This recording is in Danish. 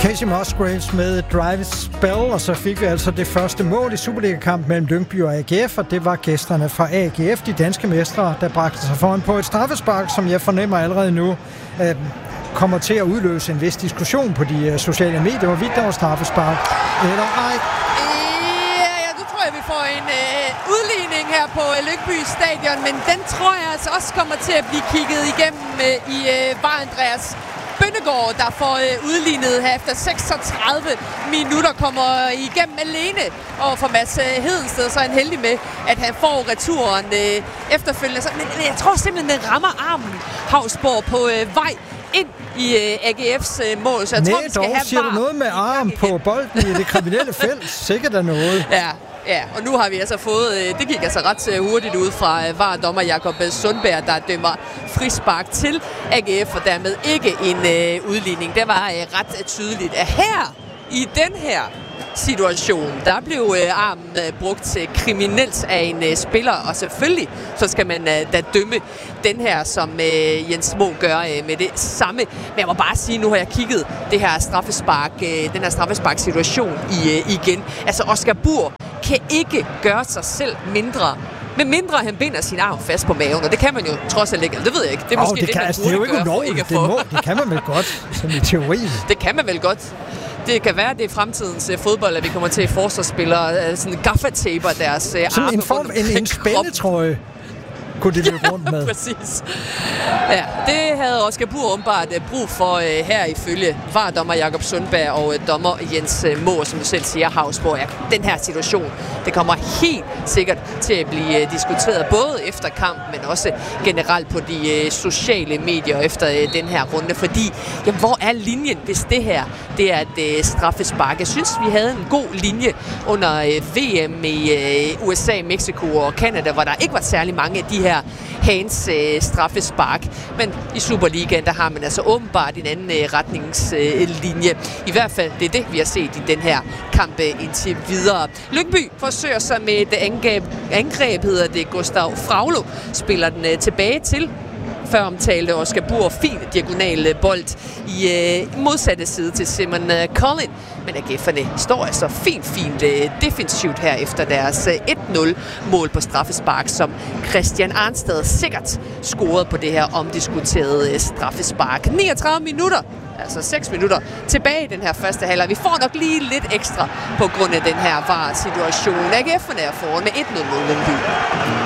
Casey Musgraves med Drive Spell, og så fik vi altså det første mål i Superliga-kamp mellem Lyngby og AGF, og det var gæsterne fra AGF, de danske mestre, der bragte sig foran på et straffespark, som jeg fornemmer allerede nu kommer til at udløse en vis diskussion på de sociale medier, hvorvidt der var straffespark eller ej. Ja, nu tror jeg, vi får en udligning her på Lyngby Stadion, men den tror jeg altså også kommer til at blive kigget igennem i var Andreas Bønnegård, der får udlignet her efter 36 minutter, kommer igennem alene over for Mads Hedensted, så er han heldig med, at han får returen efterfølgende. Men jeg tror simpelthen, den rammer armen Hausborg på vej ind i AGF's mål, så jeg tror, vi skal have siger du noget med arm på bolden i det kriminelle felt? Sikkert er noget. Ja, og nu har vi altså fået, det gik altså ret hurtigt ud fra VAR-dommer Jakob Sundberg, der dømmer frispark til AGF, og dermed ikke en udligning. Det var ret tydeligt, at her, i den her situation, der blev armen brugt til kriminelt af en spiller, og selvfølgelig så skal man da dømme den her, som Jens Mo gør med det samme. Men jeg må bare sige, nu har jeg kigget det her den her straffespark-situation igen. Altså Oscar Buhr kan ikke gøre sig selv mindre, med mindre han binder sin arm fast på maven, og det kan man jo trods alt ikke. Det ved jeg ikke. Det er måske det er jo ikke ulovligt. Det kan man vel godt, som i teorien. Det kan man vel godt. Det kan være, at det er fremtidens fodbold, at vi kommer til at forsvarsspillere sådan gaffataper deres arme. En form en spændetrøje kunne de løbe rundt med. Præcis. Ja, det havde Oscar Buhr åbenbart brug for her ifølge VAR-dommer Jakob Sundberg og dommer Jens Mo, som du selv siger, Hausborg. Ja, den her situation, det kommer helt sikkert til at blive diskuteret både efter kamp, men også generelt på de sociale medier efter den her runde, fordi jamen, hvor er linjen, hvis det her det er et straffespark? Jeg synes, vi havde en god linje under VM i USA, Mexico og Canada, hvor der ikke var særlig mange af de her hands straffespark. Men i Superligaen, der har man altså åbenbart en anden retningslinje. I hvert fald, det er det, vi har set i den her kamp indtil videre. Lyngby forsøger sig med et angreb, hedder det. Gustav Fraglo spiller den tilbage til før omtalte Oscar Buhr, fin diagonal bold i modsatte side til Simon Collin. Men AGF'erne står altså fint defensivt her efter deres 1-0 mål på straffespark, som Christian Arnstad sikkert scorede på det her omdiskuterede straffespark. 39 minutter, altså 6 minutter tilbage i den her første halvleg. Vi får nok lige lidt ekstra på grund af den her VAR-situation. AGF'erne er foran med 1-0 mod Lyngby.